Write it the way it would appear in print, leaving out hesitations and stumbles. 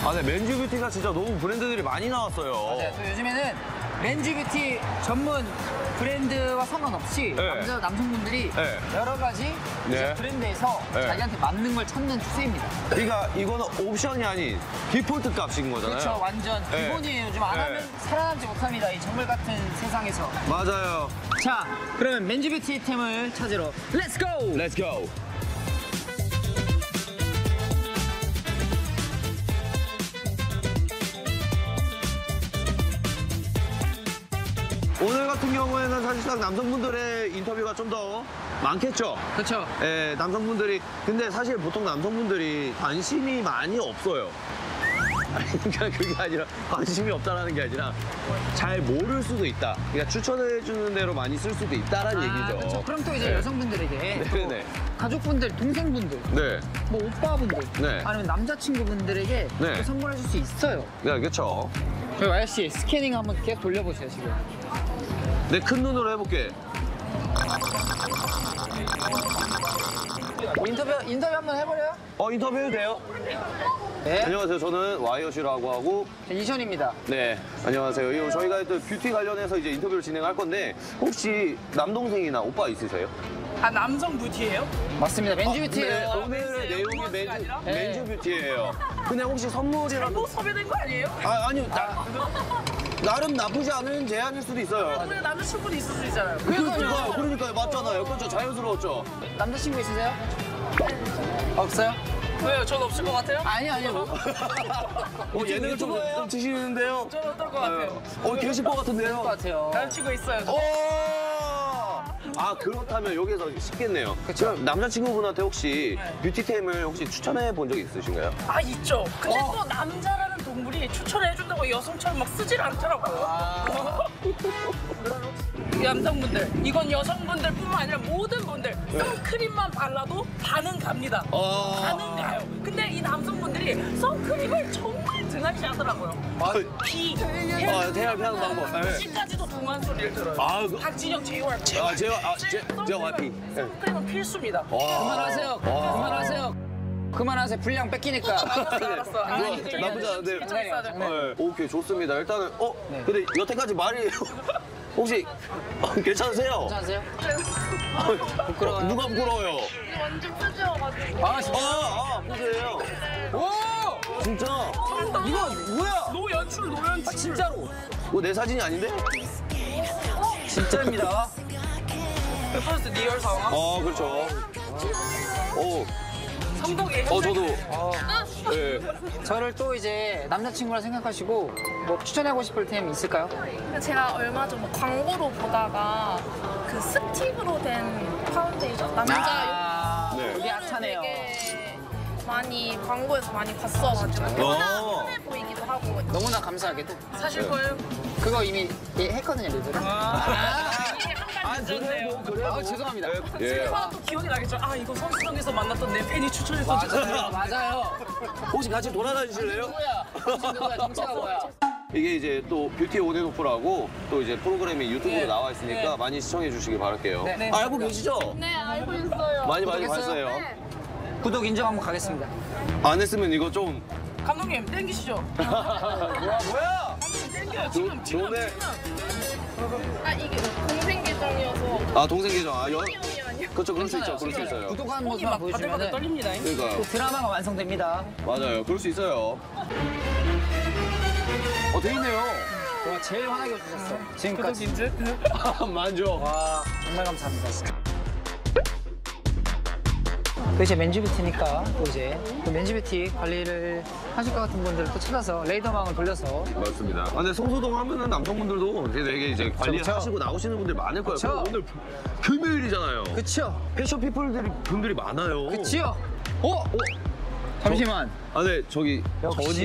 아, 네, 맨즈 뷰티가 진짜 너무 브랜드들이 많이 나왔어요. 맞아요. 또 요즘에는 맨즈 뷰티 전문 브랜드와 상관없이 네. 남성분들이 네. 여러 가지 이제 네. 브랜드에서 네. 자기한테 맞는 걸 찾는 추세입니다. 그러니까 이거는 옵션이 아닌 디폴트 값인 거잖아요. 그렇죠. 완전 네. 기본이에요. 요즘 안 네. 하면 살아남지 못합니다. 이 정글 같은 세상에서. 맞아요. 자, 그러면 맨즈 뷰티템을 찾으러 렛츠 고! Let's go. 오늘 같은 경우에는 사실상 남성분들의 인터뷰가 좀 더 많겠죠? 그렇죠. 예, 남성분들이. 근데 사실 보통 남성분들이 관심이 많이 없어요. 아니, 그러니까 그게 아니라 관심이 없다라는 게 아니라 잘 모를 수도 있다. 그러니까 추천해주는 대로 많이 쓸 수도 있다라는 얘기죠. 그렇죠. 그럼 또 이제 네. 여성분들에게 또 네네. 가족분들, 동생분들, 네. 뭐 오빠분들, 네. 아니면 남자친구분들에게 네. 또 선물해 줄 수 있어요. 네, 그렇죠. 저희 와이어 씨 스캐닝 한번 계속 돌려보세요 지금. 내 큰 눈으로 해볼게. 인터뷰 한번 해버려요? 인터뷰 해도 돼요? 네. 안녕하세요. 저는 와이어슈라고 하고. 이션입니다. 네, 안녕하세요. 저희가 또 뷰티 관련해서 이제 인터뷰를 진행할 건데 혹시 남동생이나 오빠 있으세요? 아, 남성 뷰티예요? 맞습니다. 맨즈 뷰티예요. 네, 오늘의 내용이 로망스가 맨즈, 아니라? 맨즈 뷰티예요. 근데 혹시 선물이라도. 뭐 섭외된 거 아니에요? 아니요. 나름 나쁘지 않은 제안일 수도 있어요. 오늘 남자친구도 있을 수 있잖아요. 그러니까요. 맞잖아요. 그렇죠. 자연스러웠죠. 남자친구 있으세요? 없어요? 왜요? 전 없을 것 같아요? 아니요. 예능을 좀 드시는데요? 전 어떨 것 같아요? 계실 것 같은데요? 것 같아요. 남자친구 있어요. 저. 그렇다면 여기서 쉽겠네요. 그쵸. 그럼 남자친구분한테 혹시 네. 뷰티템을 혹시 추천해 본 적 있으신가요? 아, 있죠. 근데 또 남자라는 동물이 추천을 해준다고 여성처럼 막 쓰질 않더라고요. 이 남성분들, 이건 여성분들뿐만 아니라 모든 분들 선크림만 발라도 반은 갑니다. 반은 가요. 근데 이 남성분들이 선크림을 정말 등한시 하더라고요. 비, 태양 피하는 방법. 네. 씨까지도 동안 소리를 들어요. 박진영, JYP. JYP. 선크림은 필수입니다. 그만하세요. 그만하세요. 분량 뺏기니까. 알았어. 아니, 나쁘지 않은데. 괜찮았어야 될 거예요. 네, 오케이, 좋습니다. 일단은, 근데 여태까지 말이 혹시 괜찮으세요? 괜찮으세요? 부끄러워요. 누가 부끄러워요? 완전 푸지여가지고. 아, 진짜? 보세요. 오! 진짜. 이거 뭐야? 노연출, 노연출. 진짜로? 이거 내 사진이 아닌데? 진짜입니다. 퍼스트 리얼 상황. 그렇죠. 성동이 저도. 네. 저를 또 이제 남자친구라 생각하시고 뭐 추천하고 싶을 템 있을까요? 제가 얼마 전 광고로 보다가 그 스틱으로 된 파운데이션 남자 네. 이게 핫하네요. 되게 많이 광고에서 많이 봤어가지고 꽤나 편해 보이기도 하고 너무나 감사하게도 사실 거예요? 그거 이미 했거든요, 리뷰를. 그래요? 죄송합니다. 예. 하나 또 기억이 나겠죠? 아, 이거 선수동에서 만났던 내 팬이 추천했던 맞아요. 혹시 같이 돌아다니실래요? 누구야? 정체가 뭐야? 이게 이제 또 뷰티 온앤오프라고 또 이제 프로그램이 유튜브로 네. 나와 있으니까 네. 많이 시청해 주시길 바랄게요. 네. 알고 계시죠? 네 알고 있어요. 많이 구독했어요? 봤어요. 구독 인정 한번 가겠습니다. 안 했으면 이거 좀 감독님 땡기시죠? 뭐야? 땡겨요. 지금. 좋네. 아 이게 동생 계정이어서 동생 계정. 형이 아니요. 그렇죠. 그럴 수 있죠. 그럴 수 있어요. 구독하는 손이 모습만 막 바들바들 보여주면 떨립니다. 그러니까요. 드라마가 완성됩니다. 맞아요. 그럴 수 있어요. 돼 있네요. 와, 제일 환하게 해주셨어. 지금까지. 구독인지? 만족. 와, 정말 감사합니다. 또 이제 맨즈뷰티니까 또 이제 또 맨즈뷰티 관리를 하실 것 같은 분들을 또 찾아서 레이더망을 돌려서 맞습니다. 근데 성수동 하면은 남성분들도 되게 이제 관리하시고 나오시는 분들 많을 거예요. 그쵸. 그리고 오늘 금요일이잖아요. 그쵸? 패션 분들이 많아요. 그치요? 잠시만. 네, 저기 역시. 저지